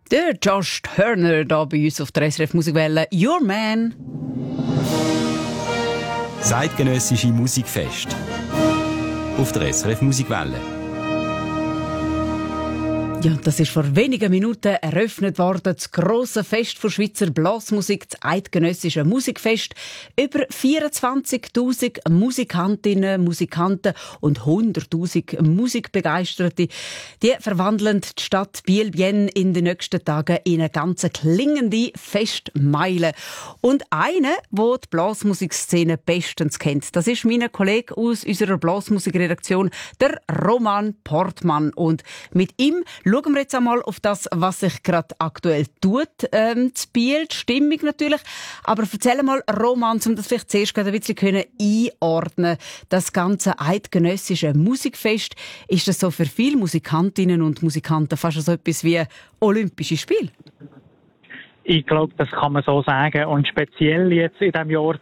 Der Josh Turner da bei uns auf der SRF Musikwelle. Your Man. Zeitgenössische Musikfest auf der SRF Musikwelle. Ja, das ist vor wenigen Minuten eröffnet worden, das grosse Fest für Schweizer Blasmusik, das Eidgenössische Musikfest. Über 24'000 Musikantinnen, Musikanten und 100'000 Musikbegeisterte, die verwandeln die Stadt Biel-Bienne in den nächsten Tagen in eine ganz klingende Festmeile. Und einer, der die Blasmusikszene bestens kennt, das ist mein Kollege aus unserer Blasmusikredaktion, der Roman Portmann. Und mit ihm schauen wir jetzt einmal auf das, was sich gerade aktuell tut, zu Biel, die Stimmung natürlich. Aber erzähl mal, Roman, um das vielleicht zuerst ein bisschen einordnen, das ganze eidgenössische Musikfest, ist das so für viele Musikantinnen und Musikanten fast so etwas wie Olympische Spiele? Ich glaube, das kann man so sagen. Und speziell jetzt in dem Jahr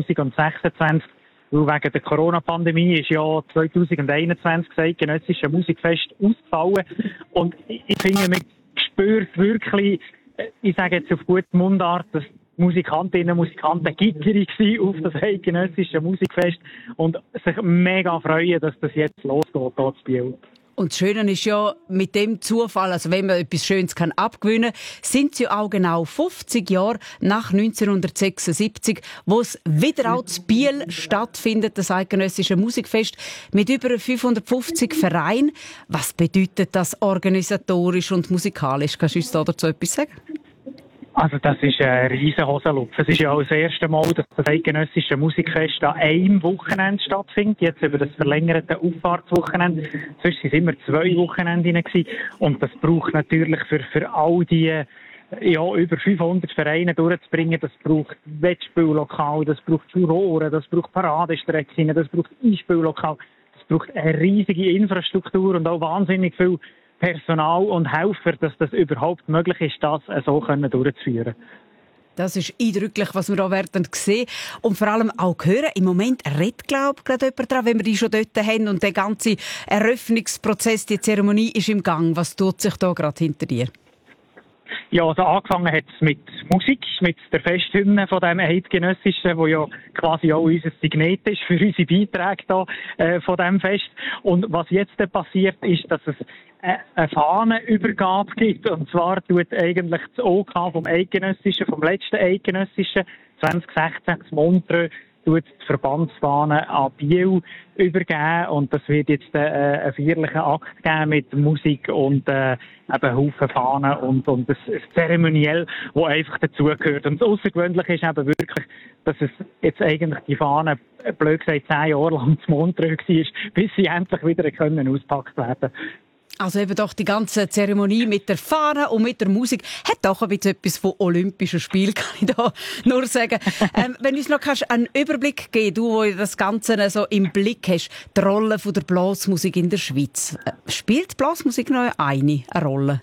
2026, weil wegen der Corona-Pandemie ist ja 2021 das eidgenössische Musikfest ausgefallen. Und ich finde, man spürt wirklich, ich sage jetzt auf gute Mundart, dass Musikantinnen und Musikanten gierig waren auf das eidgenössische Musikfest und sich mega freuen, dass das jetzt losgeht hier in Biel. Und das Schöne ist ja, mit dem Zufall, also wenn man etwas Schönes abgewinnen kann, sind es ja auch genau 50 Jahre nach 1976, wo es wieder auch in Biel stattfindet, das eidgenössische Musikfest, mit über 550 Vereinen. Was bedeutet das organisatorisch und musikalisch? Kannst du uns dazu etwas sagen? Also das ist ein riesen Hosenlupf. Es ist ja auch das erste Mal, dass das eidgenössische Musikfest an einem Wochenende stattfindet. Jetzt über das verlängerte Auffahrtswochenende. Sonst waren es immer 2 Wochenende gewesen. Und das braucht natürlich für all die über 500 Vereine durchzubringen. Das braucht Wettspiellokal, das braucht Juroren, das braucht Paradestrecken, das braucht Einspiellokal. Das braucht eine riesige Infrastruktur und auch wahnsinnig viel Personal und Helfer, dass das überhaupt möglich ist, das so durchzuführen. Das ist eindrücklich, was wir hier werden sehen. Und vor allem auch hören, im Moment redet, glaube ich, gerade jemand dran, wenn wir die schon dort haben und der ganze Eröffnungsprozess, die Zeremonie ist im Gang. Was tut sich da gerade hinter dir? Ja, also angefangen hat es mit Musik, mit der Festhymne von dem Eidgenössischen, wo ja quasi auch unser Signet ist für unsere Beiträge da, von dem Fest. Und was jetzt passiert, ist, dass es eine Fahnenübergabe gibt. Und zwar tut eigentlich das OK vom Eidgenössischen, vom letzten Eidgenössischen 2016 das Montreux, tut die Verbandsfahne an Biel übergeben. Und das wird jetzt einen feierlichen Akt geben mit Musik und eben Haufen Fahnen und das Zeremoniell, das einfach dazugehört. Und das Außergewöhnliche ist eben wirklich, dass es jetzt eigentlich die Fahne, blöd gesagt, 10 Jahre lang zu Montreux war, bis sie endlich wieder ausgepackt werden können. Also eben doch die ganze Zeremonie mit der Fahne und mit der Musik hat doch ein bisschen etwas von Olympischen Spielen, kann ich da nur sagen. Wenn du uns noch einen Überblick geben, du, der das Ganze so im Blick hast, die Rolle der Blasmusik in der Schweiz. Spielt Blasmusik noch eine Rolle?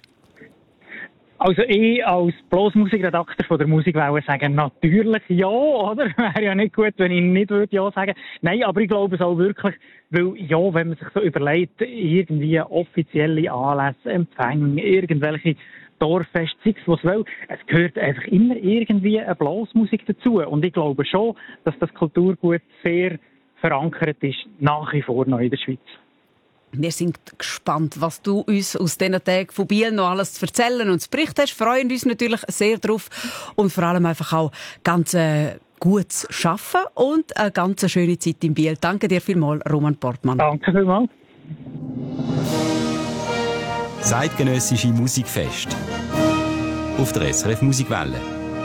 Also ich als Blasmusikredakteur von der Musikwelle sagen, natürlich ja, oder? Wäre ja nicht gut, wenn ich nicht ja sagen würde. Nein, aber ich glaube es auch wirklich, weil ja, wenn man sich so überlegt, irgendwie offizielle Anlässe, Empfänge, irgendwelche Dorffeste, sei es was will, es gehört einfach immer irgendwie eine Blasmusik dazu. Und ich glaube schon, dass das Kulturgut sehr verankert ist, nach wie vor noch in der Schweiz. Wir sind gespannt, was du uns aus diesen Tagen von Biel noch alles zu erzählen und zu berichten hast. Freuen uns natürlich sehr drauf und vor allem einfach auch ganz gutes Arbeiten und eine ganz schöne Zeit in Biel. Danke dir vielmals, Roman Portmann. Danke vielmals. Zeitgenössische Musikfest auf der SRF Musikwelle.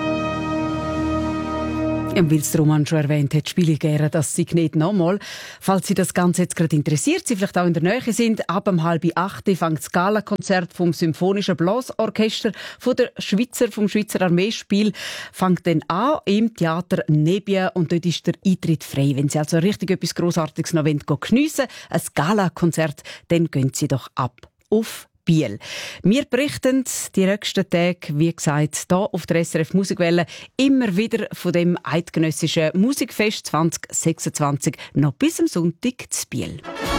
Weil es Roman schon erwähnt hat, spiele ich gerne das Signet nochmal. Falls Sie das Ganze jetzt gerade interessiert, Sie vielleicht auch in der Nähe sind, ab 7:30 fängt das Gala-Konzert vom Symphonischen Blasorchester vom Schweizer Armeespiel fängt dann an im Theater Nebia und dort ist der Eintritt frei. Wenn Sie also richtig etwas Grossartiges noch geniessen wollen, ein Gala-Konzert, dann gehen Sie doch ab auf Biel. Wir berichten die nächsten Tage, wie gesagt, hier auf der SRF Musikwelle immer wieder von dem eidgenössischen Musikfest 2026 noch bis am Sonntag zu Biel.